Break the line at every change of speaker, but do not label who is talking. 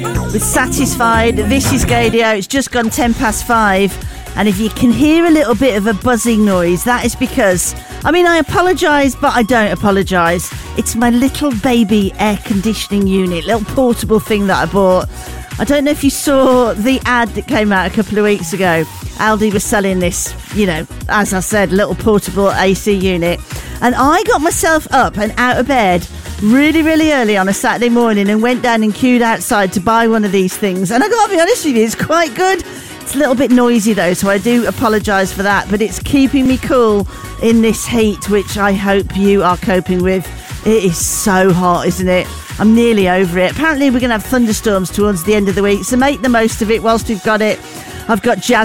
with Satisfied. This is Gadio. It's just gone 5:10. And if you can hear a little bit of a buzzing noise, that is because, I apologise, but I don't apologise. It's my little baby air conditioning unit, little portable thing that I bought. I don't know if you saw the ad that came out a couple of weeks ago. Aldi was selling this, as I said, little portable AC unit. And I got myself up and out of bed really, really early on a Saturday morning and went down and queued outside to buy one of these things. And I got to be honest with you, it's quite good. It's a little bit noisy though, so I do apologise for that, but it's keeping me cool in this heat, which I hope you are coping with. It is so hot, isn't it? I'm nearly over it. Apparently we're going to have thunderstorms towards the end of the week, so make the most of it whilst we've got it. I've got Jazz